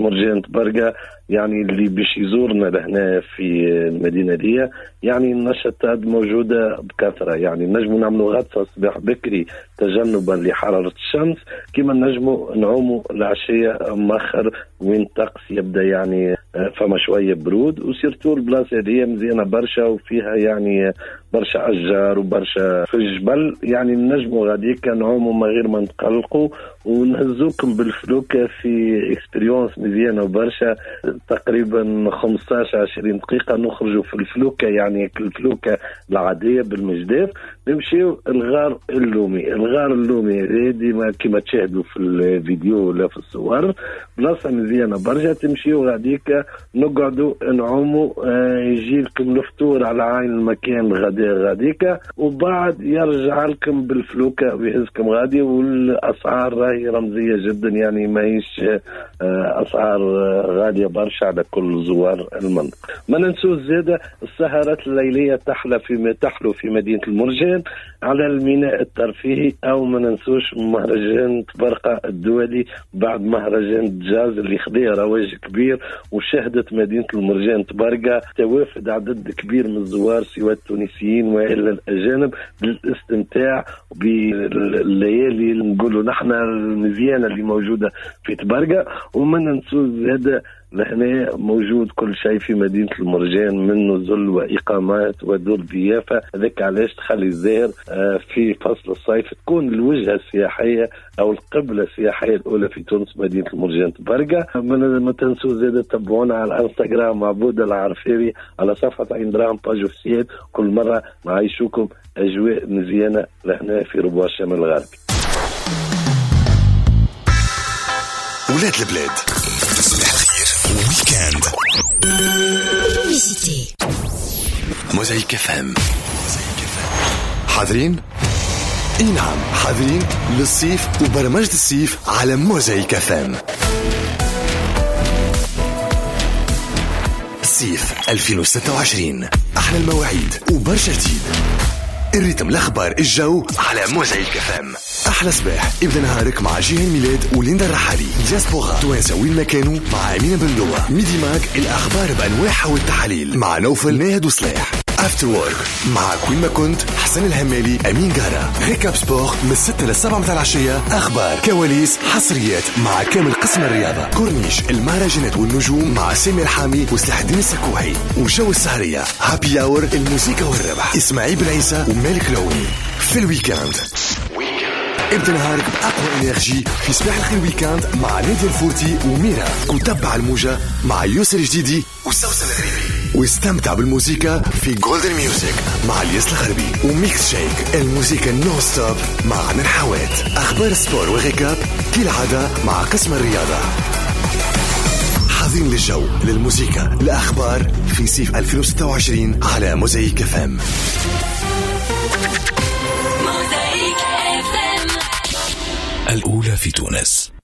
مرجان طبرقة يعني اللي بيش يزورنا لهنا في المدينة دي، يعني النشاطات موجودة بكثرة. يعني نجموا نعملوا غطسة صباح بكري تجنبا لحرارة الشمس، كما نجموا نعوموا العشية مؤخر وين الطقس يبدأ يعني فما شوية برود، وسيرتو البلاصة هذه مزيانة برشا وفيها يعني برشا أشجار وبرشا في الجبل. يعني نجموا غاديك نعوموا من غير ما نتقلقوا، ونهزوكم بالفلوكة في اكسبيريونس مزيانة وبرشا. تقريبا 15-20 دقيقة نخرجوا في الفلوكة، يعني الفلوكة العادية بالمجداف، نمشيو الغار اللومي. الغار اللومي ديما كما تشاهدوا في الفيديو ولا في الصور، بلاصة مزيانة برشا. تمشيو غاديك نقعدوا نعوموا، يجي لكم الفطور على عين المكان غاديك، وبعد يرجع لكم بالفلوكة ويهزكم غادي. والأسعار راهي رمزية جدا، يعني ما هيش أسعار غالية برشا على كل زوار المنطقة. ما ننسوش زادة السهرات الليلية تحلو في مدينة المرجان على الميناء الترفيهي، أو ما ننسوش مهرجان طبرقة الدولي بعد مهرجان الجاز اللي خذا رواج كبير، وشهدت مدينة المرجان طبرقة توافد عدد كبير من الزوار سواء التونسيين وإلا الأجانب للاستمتاع بالليالي اللي نقولوا نحن المزيانة اللي موجودة في طبرقة. وما ننسوش هذا لهنا موجود كل شيء في مدينة المرجان، من نزل وإقامات ودور ضيافة. هذاك علاش تخلي الزائر في فصل الصيف تكون الوجهة السياحية أو القبلة السياحية الأولى في تونس مدينة المرجان طبرقة. ما تنسوا زاد تتابعونا على الانستغرام عبودة العرفيري، على صفحة عين دراهم باج اوفيسيال. كل مرة نعيشوكم أجواء مزيانة لهنا في ربوع الشمال الغربي. ولاد البلاد ويكاند موزايك FM. حاضرين؟ اي نعم حاضرين للصيف وبرمجة الصيف على موزايك FM. الصيف 2026 أحلى المواعيد وبرشا جديد. الريتم الأخبار الجو على موزايك FM. أحلى صباح ابدأ نهارك مع جيهان ميلاد وليندا الرحالي. دياسبورا توانسة وين ما كانوا مع أمينة بندوة. ميدي ماك الأخبار بأنواعها والتحاليل مع نوفل ناهد وصلاح. افتر وورك مع كوين ما كنت حسن الهمالي أمين قارة. ريكاب سبور من 6 ل7 متاع العشية، أخبار كواليس حصريات مع كامل قسم الرياضة. كورنيش المهرجانات والنجوم مع سامي الحامي وسلاح الدين السكوحي. وجو السهرية هابي اور الموسيقى والربح إسماعيل بن عيسى ومالك لوني. في الويكاند ابدأ نهارك بأقوى إنرجي في صباح الخير ويكاند مع نادي الفورتي وميرا. وتبع الموجة مع يوسر جديدي وسوسن الغريبي، واستمتع بالموسيقى في جولدن ميوزك مع الياس الغربي. وميكس شيك الموسيقى نو ستوب مع عمر حوات. أخبار السبور وغيكاب كالعادة مع قسم الرياضة. حاضرين للجو للموسيقى الأخبار في صيف 2026 على موزايك FM. الأولى في تونس.